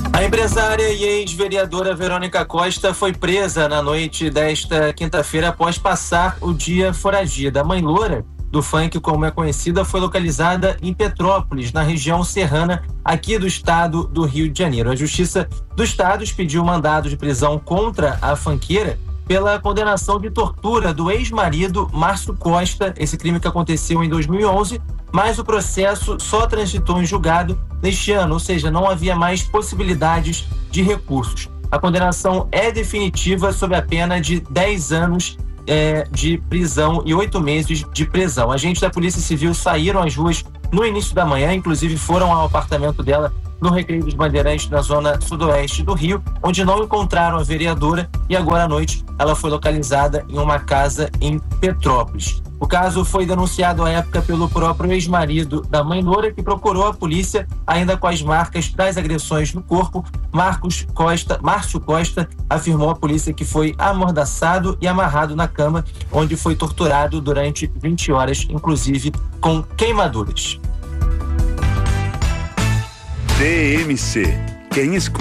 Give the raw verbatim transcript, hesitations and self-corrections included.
A empresária e ex-vereadora Verônica Costa foi presa na noite desta quinta-feira após passar o dia foragida. A mãe loura do funk, como é conhecida, foi localizada em Petrópolis, na região serrana aqui do estado do Rio de Janeiro. A Justiça do Estado expediu mandado de prisão contra a funkeira pela condenação de tortura do ex-marido Márcio Costa. Esse crime que aconteceu em dois mil e onze, mas o processo só transitou em julgado neste ano, ou seja, não havia mais possibilidades de recursos. A condenação é definitiva sob a pena de dez anos é, de prisão e oito meses de prisão. Agentes da Polícia Civil saíram às ruas no início da manhã, inclusive foram ao apartamento dela no Recreio dos Bandeirantes, na zona sudoeste do Rio, onde não encontraram a vereadora, e agora à noite ela foi localizada em uma casa em Petrópolis. O caso foi denunciado à época pelo próprio ex-marido da mãe loura, que procurou a polícia ainda com as marcas das agressões no corpo. Marcos Costa, Márcio Costa afirmou à polícia que foi amordaçado e amarrado na cama, onde foi torturado durante vinte horas, inclusive com queimaduras. D M C. Quem escuta